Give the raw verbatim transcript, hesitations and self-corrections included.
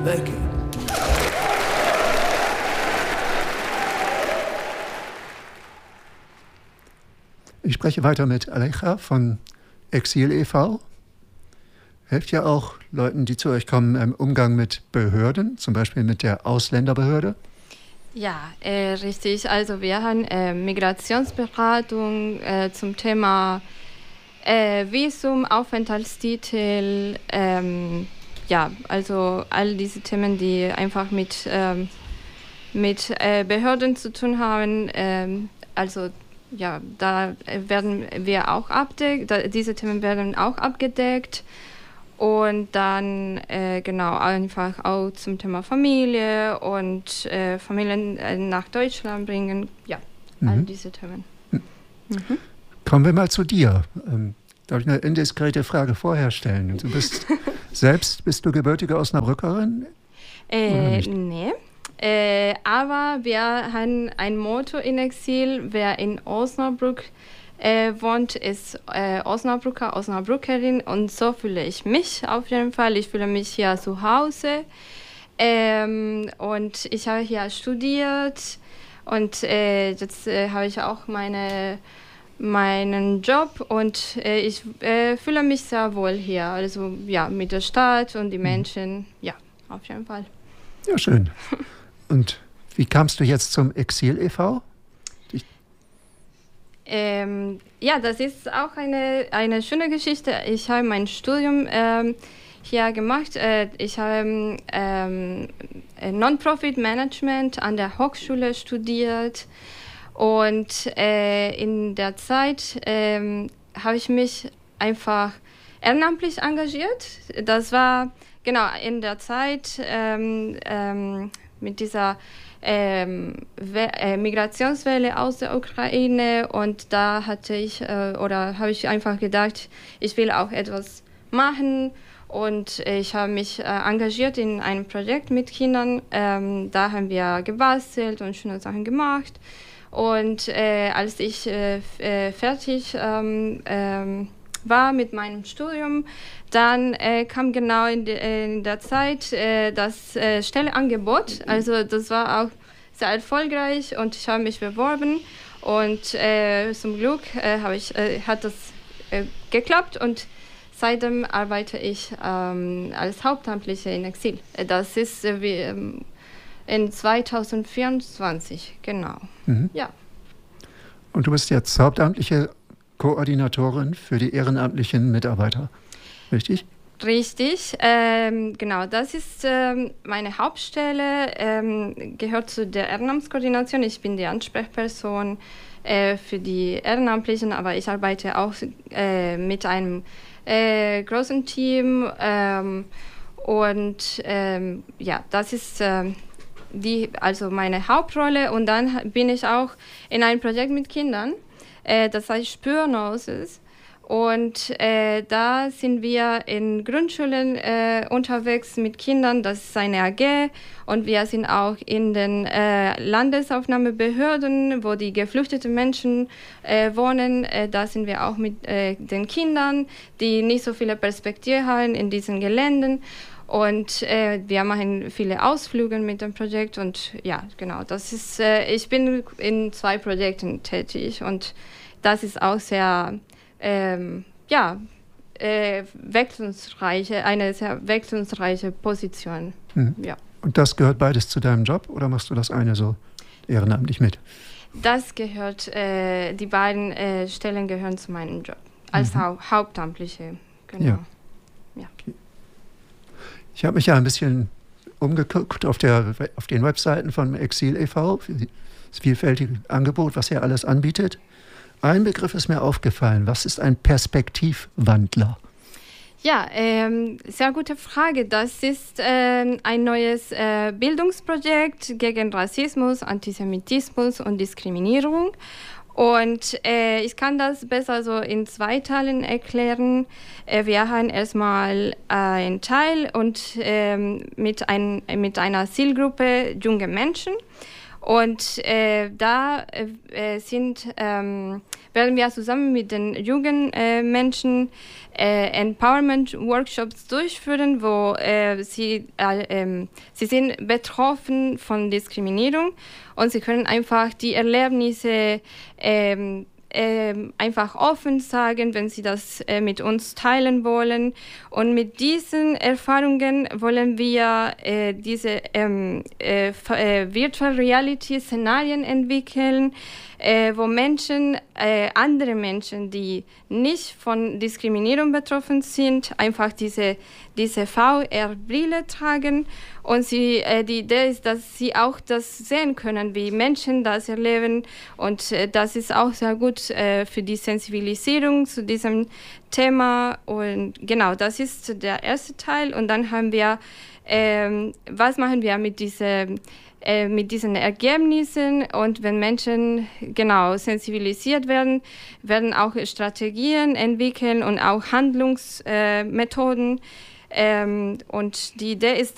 Thank you. Ich spreche weiter mit Alecha von Exil e V Helft ihr auch Leuten, die zu euch kommen, im Umgang mit Behörden, zum Beispiel mit der Ausländerbehörde? Ja, äh, richtig. Also wir haben äh, Migrationsberatung äh, zum Thema äh, Visum, Aufenthaltstitel, ähm, ja, also all diese Themen, die einfach mit, ähm, mit äh, Behörden zu tun haben. Ähm, also ja, da werden wir auch abdeckt, da, diese Themen werden auch abgedeckt. Und dann, äh, genau, einfach auch zum Thema Familie und äh, Familien äh, nach Deutschland bringen. Ja, mhm. all diese Themen. Mhm. Kommen wir mal zu dir. Ähm, darf ich eine indiskrete Frage vorher stellen? Du bist selbst, bist du gebürtige Osnabrückerin? Äh, nee. Äh, aber wir haben ein Motto in Exil, wer in Osnabrück Äh, wohnt, ist äh, Osnabrücker, Osnabrückerin und so fühle ich mich auf jeden Fall. Ich fühle mich hier zu Hause ähm, und ich habe hier studiert und äh, jetzt äh, habe ich auch meine, meinen Job und äh, ich äh, fühle mich sehr wohl hier. Also ja, mit der Stadt und die Menschen, ja, auf jeden Fall. Ja, schön. Und wie kamst du jetzt zum Exil e V? Ähm, ja, das ist auch eine, eine schöne Geschichte. Ich habe mein Studium ähm, hier gemacht. Äh, ich habe ähm, Non-Profit Management an der Hochschule studiert und äh, in der Zeit ähm, habe ich mich einfach ehrenamtlich engagiert. Das war genau in der Zeit ähm, ähm, mit dieser Ähm, äh, Migrationswelle aus der Ukraine und da hatte ich äh, oder habe ich einfach gedacht, ich will auch etwas machen und ich habe mich äh, engagiert in einem Projekt mit Kindern. Ähm, da haben wir gebastelt und schöne Sachen gemacht und äh, als ich äh, f- äh, fertig ähm, ähm, war mit meinem Studium, dann äh, kam genau in, de, in der Zeit äh, das äh, Stellenangebot. Also das war auch sehr erfolgreich und ich habe mich beworben und äh, zum Glück äh, habe ich, äh, hat das äh, geklappt und seitdem arbeite ich ähm, als Hauptamtliche in Exil. Das ist äh, wie, ähm, in zwanzig vierundzwanzig, genau. Mhm. Ja. Und du bist jetzt hauptamtliche Koordinatorin für die ehrenamtlichen Mitarbeiter, richtig? Richtig, ähm, genau, das ist ähm, meine Hauptstelle, ähm, gehört zu der Ehrenamtskoordination. Ich bin die Ansprechperson äh, für die Ehrenamtlichen, aber ich arbeite auch äh, mit einem äh, großen Team ähm, und ähm, ja, das ist ähm, die, also meine Hauptrolle und dann bin ich auch in einem Projekt mit Kindern. Äh, das heißt Spürnoses. Und äh, da sind wir in Grundschulen äh, unterwegs mit Kindern. Das ist eine A G. Und wir sind auch in den äh, Landesaufnahmebehörden, wo die geflüchteten Menschen äh, wohnen. Äh, da sind wir auch mit äh, den Kindern, die nicht so viele Perspektive haben in diesen Geländen. Und äh, wir machen viele Ausflüge mit dem Projekt. Und ja, genau, das ist, äh, ich bin in zwei Projekten tätig. Und das ist auch sehr, ähm, ja, äh, wechselungsreiche, eine sehr wechselungsreiche Position. Mhm. Ja. Und das gehört beides zu deinem Job oder machst du das eine so ehrenamtlich mit? Das gehört, äh, die beiden äh, Stellen gehören zu meinem Job. Als Mhm. Hau- Hauptamtliche, genau. Ja. Ja. Okay. Ich habe mich ja ein bisschen umgeguckt auf, der, auf den Webseiten von Exil e V, das vielfältige Angebot, was er alles anbietet. Ein Begriff ist mir aufgefallen. Was ist ein Perspektivwandler? Ja, ähm, sehr gute Frage. Das ist ähm, ein neues äh, Bildungsprojekt gegen Rassismus, Antisemitismus und Diskriminierung. Und äh, ich kann das besser so in zwei Teilen erklären. Äh, wir haben erstmal einen Teil und ähm, mit, ein, mit einer Zielgruppe junge Menschen. Und äh, da äh, sind, ähm, werden wir zusammen mit den jungen äh, Menschen äh, Empowerment-Workshops durchführen, wo äh, sie, äh, äh, sie sind betroffen von Diskriminierung und sie können einfach die Erlebnisse äh, Ähm, einfach offen sagen, wenn sie das äh, mit uns teilen wollen. Und mit diesen Erfahrungen wollen wir äh, diese ähm, äh, äh, Virtual Reality Szenarien entwickeln, äh, wo Menschen, äh, andere Menschen, die nicht von Diskriminierung betroffen sind, einfach diese, diese V R-Brille tragen. Und sie, äh, die Idee ist, dass sie auch das sehen können, wie Menschen das erleben. Und äh, das ist auch sehr gut äh, für die Sensibilisierung zu diesem Thema. Und genau, das ist der erste Teil. Und dann haben wir, ähm, was machen wir mit diesem mit diesen Ergebnissen, und wenn Menschen genau sensibilisiert werden, werden auch Strategien entwickeln und auch Handlungsmethoden. Äh, ähm, und die Idee ist,